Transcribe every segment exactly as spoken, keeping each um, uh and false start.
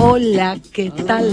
Hola, ¿qué tal?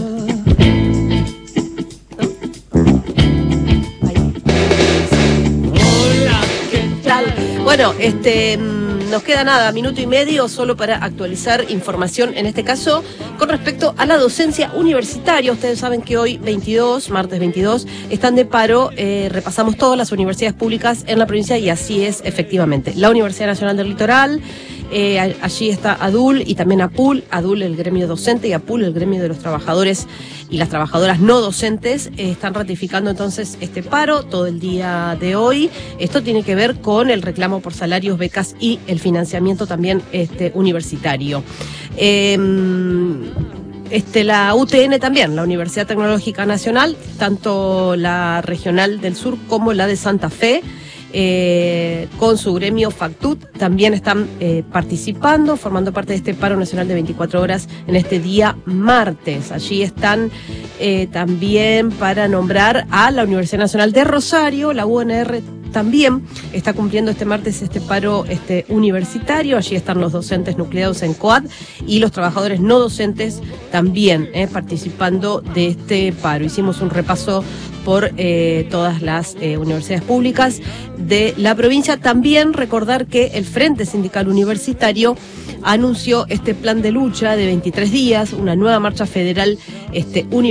Hola, ¿qué tal? Bueno, este, nos queda nada, minuto y medio solo para actualizar información, en este caso con respecto a la docencia universitaria. Ustedes saben que hoy, veintidós, martes veintidós, están de paro. Eh, repasamos todas las universidades públicas en la provincia y así es efectivamente. La Universidad Nacional del Litoral, eh, allí está ADUL y también APUL, ADUL el gremio docente y APUL el gremio de los trabajadores y las trabajadoras no docentes, eh, están ratificando entonces este paro todo el día de hoy. Esto tiene que ver con el reclamo por salarios, becas y el financiamiento también este, universitario. Eh, Este, la U T N también, la Universidad Tecnológica Nacional, tanto la regional del sur como la de Santa Fe, eh, con su gremio Factut, también están eh, participando, formando parte de este paro nacional de veinticuatro horas en este día martes. Allí están eh, también para nombrar a la Universidad Nacional de Rosario, la U N R también está cumpliendo este martes este paro este, universitario. Allí están los docentes nucleados en COAD y los trabajadores no docentes también eh, participando de este paro. Hicimos un repaso por eh, todas las eh, universidades públicas de la provincia. También recordar que el Frente Sindical Universitario anunció este plan de lucha de veintitrés días, una nueva marcha federal este, universitaria.